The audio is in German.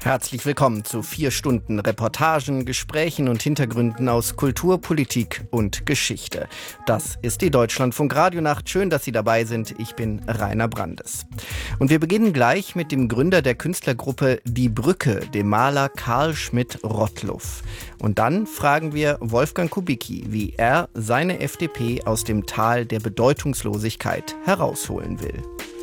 Herzlich willkommen zu 4 Stunden Reportagen, Gesprächen und Hintergründen aus Kultur, Politik und Geschichte. Das ist die Deutschlandfunk-Radionacht. Schön, dass Sie dabei sind. Ich bin Rainer Brandes. Und wir beginnen gleich mit dem Gründer der Künstlergruppe Die Brücke, dem Maler Karl Schmidt-Rottluff. Und dann fragen wir Wolfgang Kubicki, wie er seine FDP aus dem Tal der Bedeutungslosigkeit herausholen will.